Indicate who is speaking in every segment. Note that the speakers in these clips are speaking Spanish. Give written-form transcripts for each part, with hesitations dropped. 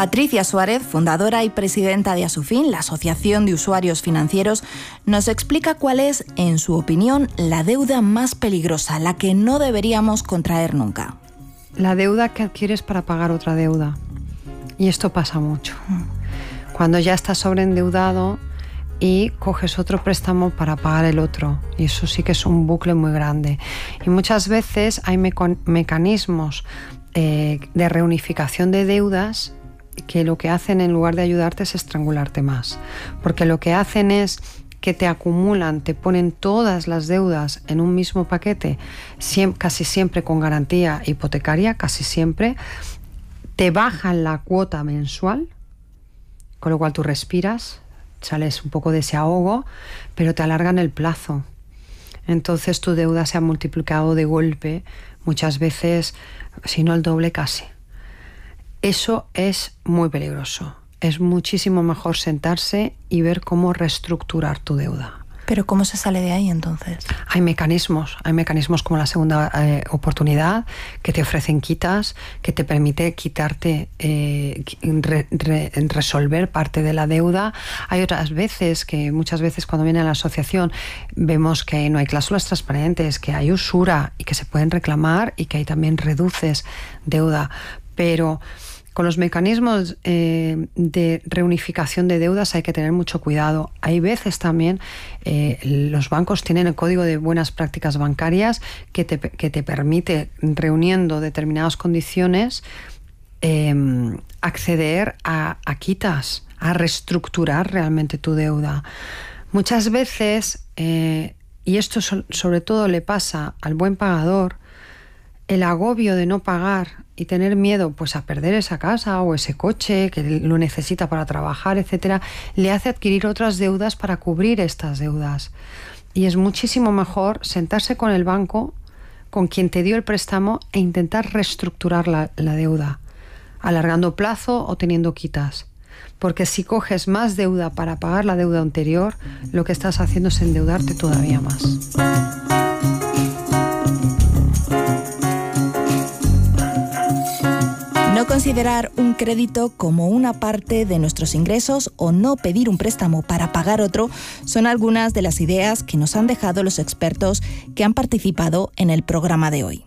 Speaker 1: Patricia Suárez, fundadora y presidenta de Asufin, la Asociación de Usuarios Financieros, nos explica cuál es, en su opinión, la deuda más peligrosa, la que no deberíamos contraer nunca.
Speaker 2: La deuda que adquieres para pagar otra deuda. Y esto pasa mucho. Cuando ya estás sobreendeudado y coges otro préstamo para pagar el otro. Y eso sí que es un bucle muy grande. Y muchas veces hay mecanismos de reunificación de deudas que lo que hacen, en lugar de ayudarte, es estrangularte más. Porque lo que hacen es que te acumulan, te ponen todas las deudas en un mismo paquete, casi siempre con garantía hipotecaria, casi siempre, te bajan la cuota mensual, con lo cual tú respiras, sales un poco de ese ahogo, pero te alargan el plazo. Entonces tu deuda se ha multiplicado de golpe, muchas veces, si no el doble casi. Eso es muy peligroso. Es muchísimo mejor sentarse y ver cómo reestructurar tu deuda.
Speaker 1: ¿Pero cómo se sale de ahí entonces?
Speaker 2: Hay mecanismos como la segunda oportunidad, que te ofrecen quitas, que te permite quitarte, resolver parte de la deuda. Hay otras veces muchas veces cuando viene a la asociación vemos que no hay cláusulas transparentes, que hay usura y que se pueden reclamar y que ahí también reduces deuda. Pero con los mecanismos de reunificación de deudas hay que tener mucho cuidado. Hay veces también los bancos tienen el código de buenas prácticas bancarias que te permite, reuniendo determinadas condiciones, acceder a quitas, a reestructurar realmente tu deuda. Muchas veces, y esto sobre todo le pasa al buen pagador, el agobio de no pagar y tener miedo pues a perder esa casa o ese coche que lo necesita para trabajar, etcétera, le hace adquirir otras deudas para cubrir estas deudas. Y es muchísimo mejor sentarse con el banco, con quien te dio el préstamo, e intentar reestructurar la deuda, alargando plazo o teniendo quitas. Porque si coges más deuda para pagar la deuda anterior, lo que estás haciendo es endeudarte todavía más.
Speaker 1: No considerar un crédito como una parte de nuestros ingresos o no pedir un préstamo para pagar otro son algunas de las ideas que nos han dejado los expertos que han participado en el programa de hoy.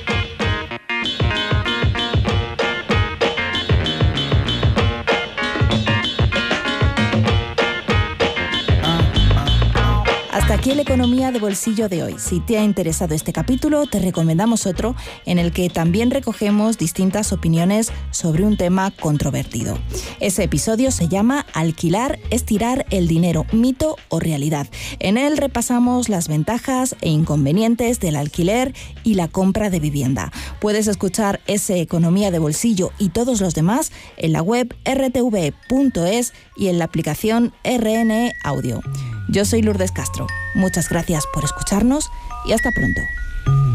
Speaker 1: Hasta aquí la economía de bolsillo de hoy. Si te ha interesado este capítulo, te recomendamos otro en el que también recogemos distintas opiniones sobre un tema controvertido. Ese episodio se llama Alquilar es tirar el dinero, mito o realidad. En él repasamos las ventajas e inconvenientes del alquiler y la compra de vivienda. Puedes escuchar ese Economía de Bolsillo y todos los demás en la web rtv.es y en la aplicación RNE Audio. Yo soy Lourdes Castro. Muchas gracias por escucharnos y hasta pronto.